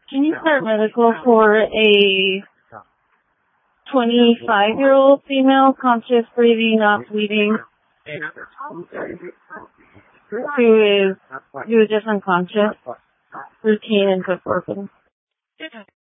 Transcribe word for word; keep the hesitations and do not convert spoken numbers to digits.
Can you start medical for a twenty-five-year-old female, conscious breathing, not bleeding, who is who is just unconscious, routine and foot organ?